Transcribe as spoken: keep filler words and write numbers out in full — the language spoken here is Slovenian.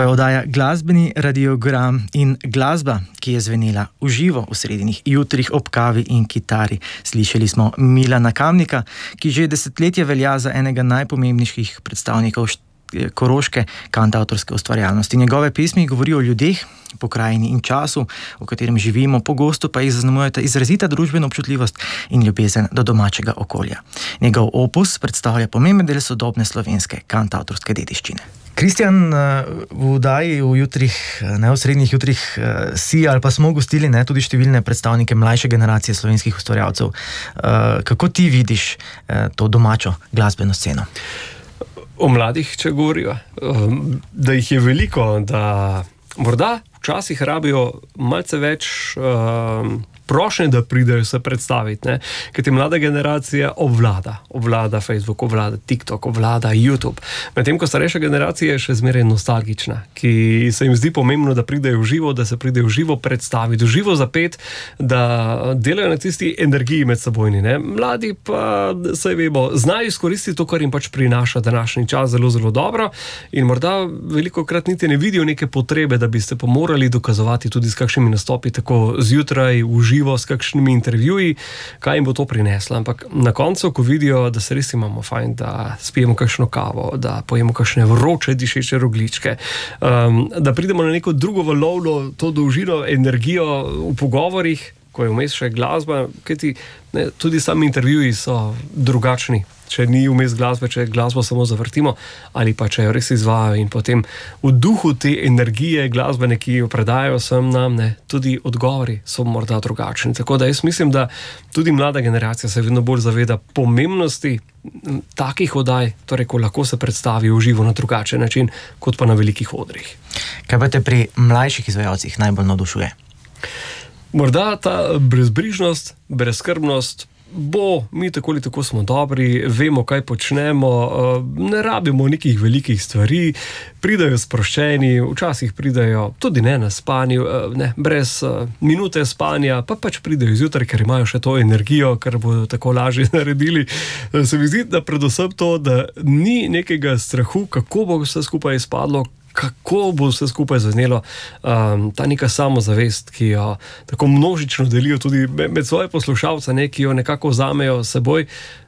je oddaja Glasbeni radiogram in glasba, ki je zvenela v živo v srednjih jutrih ob kavi in kitari. Slišali smo Milana Kamnika, ki že desetletje velja za enega najpomembnejših predstavnikov koroške kantavtorske ustvarjalnosti. Njegove pesmi govorijo o ljudeh, pokrajini in času, v katerem živimo, pogosto pa jih zaznamujeta izrazita družbena občutljivost in ljubezen do domačega okolja. Njegov opus predstavlja pomemben del sodobne slovenske kantavtorske dediščine. Kristjan, v oddaji v jutrih, ne v srednjih jutrih, si ali pa smo gostili ne, tudi številne predstavnike mlajše generacije slovenskih ustvarjalcev. Kako ti vidiš to domačo glasbeno sceno? O mladih, če govorijo, da jih je veliko, da morda včasih rabijo malce več um, prošnje, da pridejo se predstaviti, ne? Ker ti mlada generacija obvlada, obvlada Facebook, obvlada TikTok, obvlada YouTube. Medtem ko starejša generacija je še zmeraj nostalgična, ki se jim zdi pomembno, da pridejo v živo, da se pridejo v živo predstaviti, v živo zapet, da delajo na tisti energiji med sebojni, ne? Mladi pa, saj vemo, znajo izkoristiti to, kar jim pač prinaša današnji čas zelo, zelo dobro in morda velikokrat niti ne vidijo neke potrebe, da bi se pa morali dokazovati tudi s kakšnimi nastopi, tako zjutraj, v živo, s kakšnimi intervjuji, kaj jim bo to prineslo. Ampak na koncu, ko vidijo, da se res imamo fajn, da spijemo kakšno kavo, da pojemo kakšne vroče dišeče rogljičke, um, da pridemo na neko drugo valovno, to dolžino, energijo v pogovorih, ko je vmes še glasba, kajti ne, tudi sami intervjuji so drugačni. Če ni vmes glasbe, če glasbo samo zavrtimo, ali pa če jo res izvajajo in potem v duhu te energije glasbene, ki jo predajajo sem nam, ne, tudi odgovori so morda drugačni. Tako da jaz mislim, da tudi mlada generacija se vedno bolj zaveda pomembnosti takih oddaj, torej ko lahko se predstavi v živo na drugačen način, kot pa na velikih odrih. Kaj pa te pri mlajših izvajalcih najbolj navdušuje? Morda ta brezbrižnost, brezskrbnost, bo, mi tako ali tako smo dobri, vemo, kaj počnemo, ne rabimo nekih velikih stvari, pridajo sproščeni, včasih pridajo tudi ne na spanju, ne, brez minute spanja, pa pač pridajo zjutraj, ker imajo še to energijo, ker bodo tako lažje naredili. Se mi zdi, da predvsem to, da ni nekega strahu, kako bo vse skupaj izpadlo, kako bo vse skupaj zaznelo, um, ta neka samozavest, ki jo tako množično delijo tudi med svoje poslušalce, ne, ki jo nekako vzamejo s seboj.